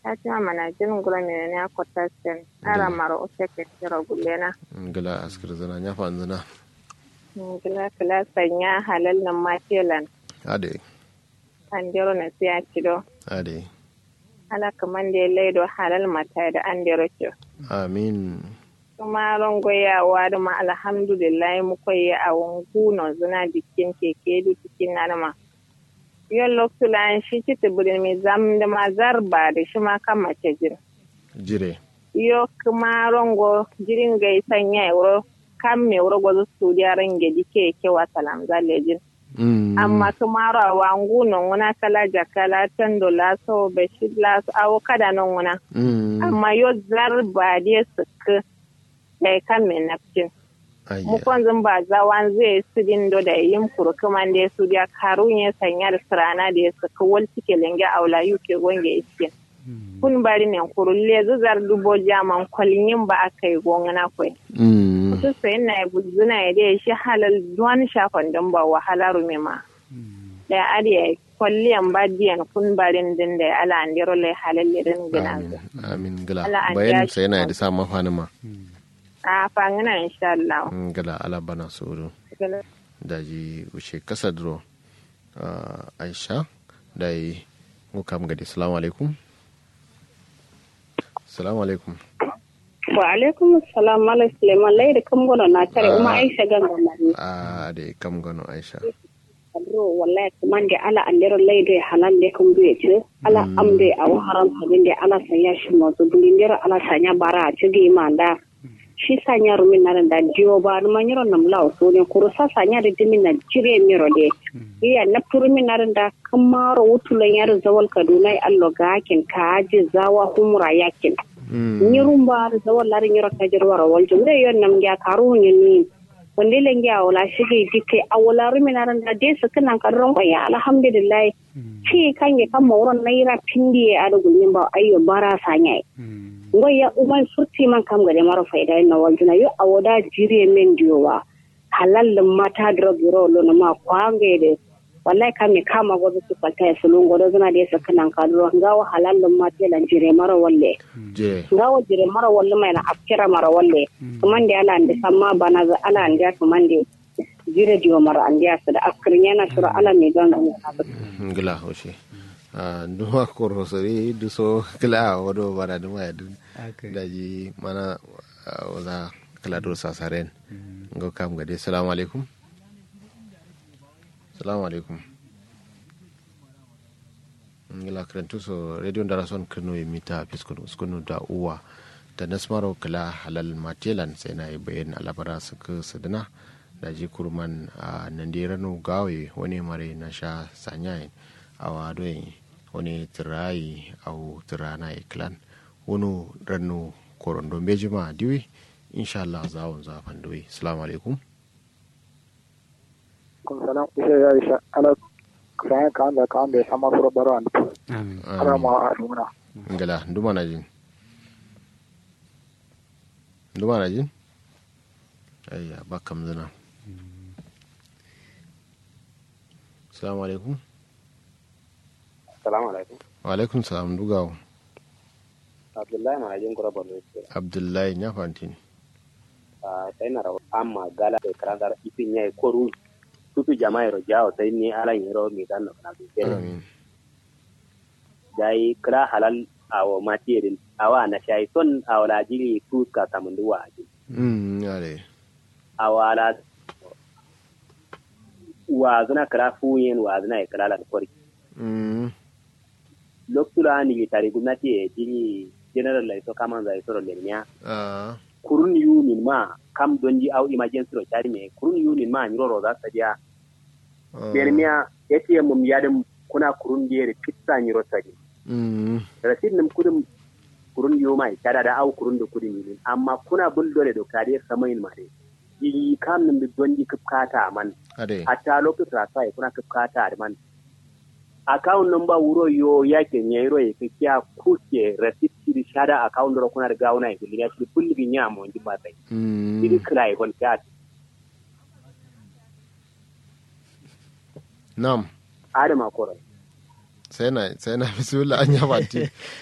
ta ci mana jin gura ne ne akwata sen ara maro o seke tiro gulena ngala askir zana nya fa zana ngila kala sanya halal nan matelan ade an jero na siya cido ade ala kaman da laido halal mata da an jero ci amin kuma rongoyawa da ma alhamdulillah mu koyi a wangu no zuna dikin keke du cikin nanama yon loktulan shi ci tibirin mai zam da ma zarba da shi ma kan mace jin jire yo kuma rongo jirin gai sanya euro kan me wuro gwazo su yaran ge dike ke wa salam zalejin amma kuma rawa wangu no wana kala jakala tando la so be shidla awo kada no wana amma yo zarba de suk sai kan me nafcin mu kwanzun ba zawan zai su dindo da yin kurkuman da su da karun ya sanya da sirana da ya saka wal cike lenge aula yuke gonge iske kun bari ne kurulle zuzar dubo jaman kwalin ba akai gongana koi su sai na buzuna ya da shi halal duwan shafan dan ba wahala rume ma da ariya kwalliyan badiyan kun barin din da ala andiro lai halal din gina amin gala bayan sai na da sa mafanima a fangana insha Allah gala ala bana soro daji wuce kasa duro Aisha dai mukam gadi assalamu alaikum assalamu alaikum wa alaikum assalam ala Suleiman lai da kam gono na tare kuma Aisha ganga mari da kam gono Aisha adro wallahi kuma da ala andero lai da halal da kan duye ce ala amde a haram hadin da ala sanya shi mazu bulindira ala sanya bara a cigi manda shi sanya rumin na da jiwo ba ma nyiro nam lawo so ne kuro sa sanya da dimin na jire miro de iya na turumin na da kamaro wutulan yar zawal kaduna allo gakin kaji zawa humra yakin nyirum ba zawal lar nyiro kajir wara wal jumre yon nam ya karu ni wande lengi awla shige dikke awla rumin na da de su kanan karron ya alhamdulillah ci kange kan mawron naira pindi a dugulin ba ayyo bara sanya ngoya umar furti man kam gade maro faida na wajuna yo awoda jire men diyowa halal mata drogiro lo na ma kwange de wallahi kame kama gozo su kwalta ya sulun godo zuna de sakanan kadro ngawa halal mata lan jire maro walle ngawa jire maro walle mai na afkira maro walle kuma de ala ande samma bana za ala ande kuma de jire diyo maro ande asa da afkirnya na sura ala me ganga ngila hoshi nduwa koro sori duso kila wado bara duma ya dun daji mana wala kala do sasaren ngo kam gade assalamu alaikum assalamu alaikum ngila krentu so radio darason kano yimita piskono da uwa da nasmaro kala halal matelan sai na bayan alabara suka sadana daji kurman nandirano gawe wani mare na sha sanyayin awa doyin wani tirayi au tirana iklan wani rannu korondo bejima diwi inshallah zawon zafan diwi assalamu alaikum kun salam isa ya isa ala kaya kan da sama furo baran amin ala ma aruna ngala nduma najin ayya bakam zina assalamu alaikum Assalamu alaikum. Wa alaikum salam dugawo. Abdullahi ma ajin kura balo. Abdullahi nya fantini. Sai na rawa amma gala da karandar ifin yayi koru tutu jama'a ro jawo sai ni ala yiro mi dan na bi. Amin. Dai kra halal awo material awa na shayi son awala jiri tu ka tamundu wa ji. Yare. Awala wa zuna kra fuyen wa zuna kra la kori. Loktula ni tari gumnati e jiri general la to kama za isoro lenya kurun yunin ma kam donji au emergency ro tari me kurun yunin ma nyiro ro za sadia bermia ATM mum yadam kuna kurun diere pitta nyiro tari rasid nim kurun yu mai tada da au kurun do kudin yin amma kuna bul dole do kare samayin mare yi kam nim donji kipkata man hatta lokacin sai kuna kipkata man account number wuro yo yake nyairo yake kya kuke receipt di shada account ro kuna riga una yake liya shi kulli bi nyamo ndi batai idi krai kon kat nam adama koro sai na bismillah an yabati